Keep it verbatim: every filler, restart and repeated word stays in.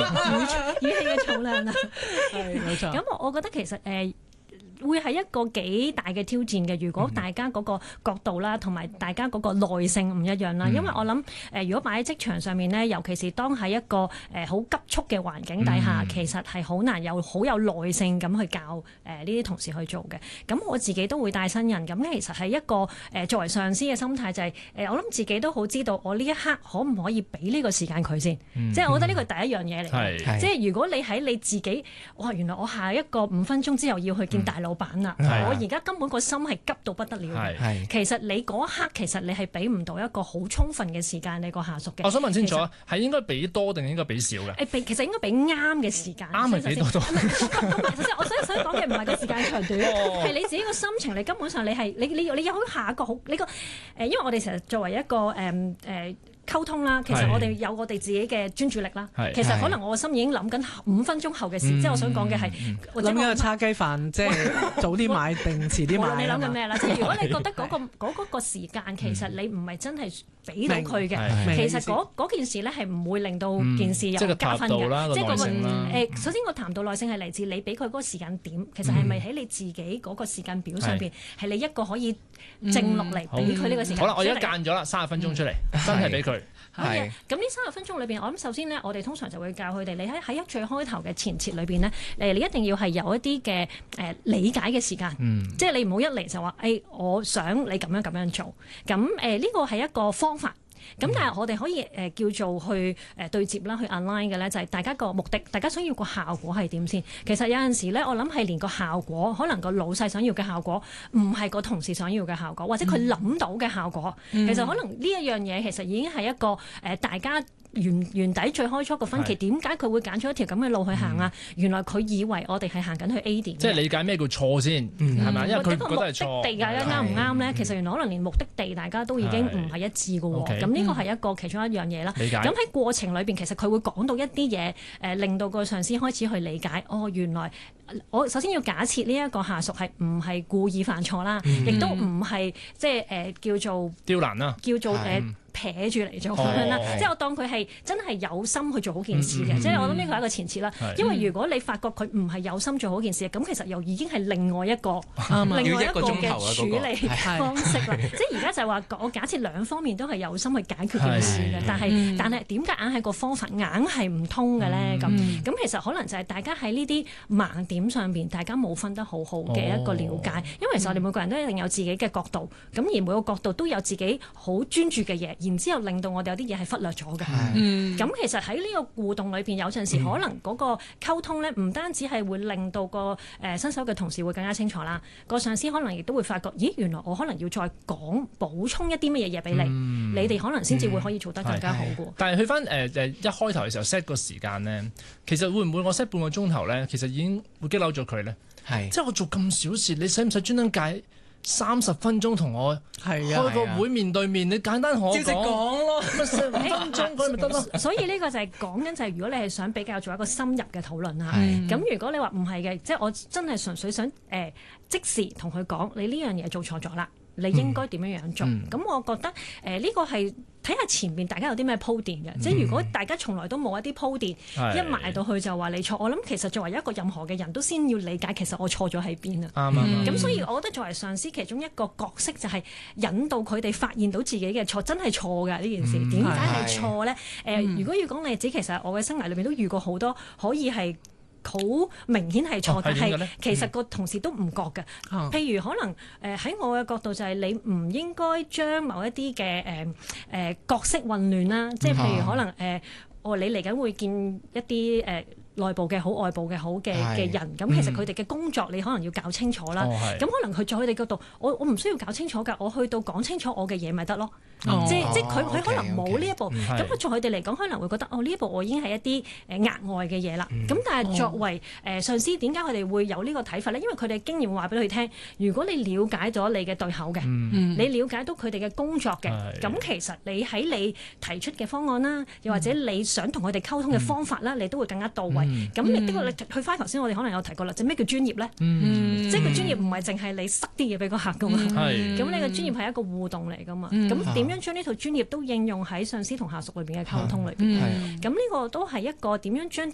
語氣嘅重量啊。 係冇錯。 咁我我覺得其實誒。呃會係一個幾大嘅挑戰嘅，如果大家嗰個角度啦，同埋大家嗰個耐性唔一樣啦。嗯、因為我諗誒、呃，如果擺喺職場上面咧，尤其是當喺一個誒好、呃、急促嘅環境底下，嗯、其實係好難有好有耐性咁去教誒呢啲同事去做嘅。咁我自己都會帶新人，咁其實係一個誒、呃、作為上司嘅心態就係、是、誒、呃，我諗自己都好知道我呢一刻可唔可以俾呢個時間佢先。嗯、即係我覺得呢個係第一樣嘢嚟嘅。嗯、即係如果你喺你自己，哇，原來我下一個五分鐘之後要去見大老闆啦，嗯、我而家根本個心係急到不得了嘅。係，其實你嗰一刻其實你係俾唔到一個好充分嘅時間你個下屬嘅。 我想問清楚，係應該俾多定應該俾少嘅？誒， 俾其實應該俾啱嘅時間。 啱係俾多多。 首先，我想想講嘅唔係個時間長短，係你自己個心情。你根本上你係你你你有下一個好你個誒，因為我哋成日作為一個誒誒。嗯呃溝通啦，其實我哋有我哋自己嘅專注力啦。是其實可能我個心已經諗緊五分鐘後嘅事，嗯、即係我想講嘅係諗緊個叉雞飯，即係早啲買定遲啲買。 你諗緊咩啦？即係如果你覺得嗰、嗰個嗰、嗰個嗰個時間其實你唔係真係俾到佢嘅，其實嗰件事咧係唔會令到件事有加分嘅。嗯、即係嗰、嗰個誒，首先個談度耐性係嚟自你俾佢嗰個時間點，其實係咪喺你自己嗰個時間表上邊係你一個可以靜落嚟俾佢呢個時間？ 好啦，我而家間咗啦，三十分鐘出嚟，真係俾佢。 係，咁呢三十分鐘裏邊，我諗首先咧，我哋通常就會教佢哋，你喺喺一最開頭嘅前設裏邊咧，誒，你一定要係有一啲嘅誒理解嘅時間，嗯、即係你唔好一嚟就話，誒、哎，我想你咁樣咁樣做，咁誒呢個係一個方法。咁、嗯、但係我哋可以誒、呃、叫做去誒、呃、對接啦，去 align 嘅咧，就係大家個目的，大家想要個效果係點先？其實有陣時咧，我諗係連個效果，可能個老細想要嘅效果，唔係個同事想要嘅效果，或者佢諗到嘅效果。嗯、其實可能呢一樣嘢，其實已經係一個誒、呃、大家。原原底最開初個分歧，點解佢會揀咗一條咁嘅路去行啊？嗯、原來佢以為我哋係行緊去 A 點，即係理解咩叫錯先，係咪、嗯？因為佢覺得係錯。目的地㗎，啱唔啱咧？其實原來可能連目的地大家都已經唔係一致㗎喎。咁呢個係一個其中一樣嘢啦。理解。咁喺過程裏邊，其實佢會講到一啲嘢，誒、呃、令到個上司開始去理解。哦，原來我首先要假設呢一個下屬係唔係故意犯錯啦，亦、嗯、都唔係即係誒叫做刁難啦， 叫做誒。呃撇住嚟做咁樣啦，即係我當佢係真係有心去做好件事嘅，即係我諗呢個係一個前設啦。因為如果你發覺佢唔係有心做好件事，咁其實又已經係另外一個另外一個嘅處理方式啦。即係而家就係話我假設兩方面都係有心去解決件事嘅，但係但係點解硬係個方法硬係唔通嘅咧？咁咁其實可能就係大家喺呢啲盲點上邊，大家冇分得好好嘅一個了解。因為其實我哋每個人都一定有自己嘅角度，咁而每個角度都有自己好專注嘅嘢。然之後令到我哋有啲嘢係忽略咗嘅，咁、嗯、其實喺呢個互動裏邊，有陣時可能嗰個溝通咧，唔單止係會令到個誒、呃、新手嘅同事會更加清楚啦，個上司可能亦都會發覺，咦，原來我可能要再講補充一啲乜嘢嘢俾你，嗯、你哋可能先至會可以做得更加好嘅。 但係去翻誒誒一開頭嘅時候 set 個時間咧，其實會唔會我 set 半個鐘頭咧，其實已經會激嬲咗佢咧？係，即係我做咁小事，你使唔使專登解三十分鐘同我開個會面對面？你簡單可講咯，咁啊五分鐘嗰咪得咯。 所以呢個就係講緊就係如果你係想比較做一個深入嘅討論啊，咁如果你話唔係嘅，即係我真係純粹想誒即時同佢講，你呢樣嘢做錯咗啦，你應該點樣樣做？咁我覺得誒呢個係。睇下前面大家有啲咩鋪墊嘅，嗯、即係如果大家從來都冇一啲鋪墊，是一埋到去就話你錯，我諗其實作為一個任何嘅人都先要理解其實我錯咗喺邊啊。啱啱。咁所以我覺得作為上司其中一個角色就係引導佢哋發現到自己嘅錯，真係錯㗎呢件事。點解係錯咧？誒、呃，嗯、如果要講例子，其實我嘅生涯裏邊都遇過好多可以係。好明顯係錯，但係其實個同事都唔覺嘅。嗯、譬如可能誒喺、呃、我嘅角度就係你唔應該將某一啲嘅誒誒角色混亂啦，即係譬如可能誒、呃，哦你嚟緊會見一啲誒。呃內部嘅好，外部嘅好嘅嘅人，咁其實佢哋嘅工作你可能要搞清楚啦。咁可能佢在佢哋嗰度，我我唔需要搞清楚㗎，我去到講清楚我嘅嘢咪得咯。即即佢佢可能冇呢一步，咁佢在佢哋嚟講可能會覺得哦呢一步我已經係一啲誒額外嘅嘢啦。咁但係作為誒上司，點解佢哋會有呢個睇法咧？因為佢哋經驗話俾佢聽，如果你了解咗你嘅對口嘅，你了解到佢哋嘅工作嘅，咁其實你喺你提出嘅方案啦，又或者你想同佢哋溝通嘅方法啦，你都會更加到位。咁亦都你去翻頭先，我哋可能有提過啦，就咩叫專業咧？嗯、即係個專業唔係淨係你塞啲嘢俾個客噶嘛。咁你個專業係一個互動嚟噶嘛。咁點、嗯、樣將呢套專業都應用喺上司同下屬裏邊嘅溝通裏邊？咁呢個都係一個點樣將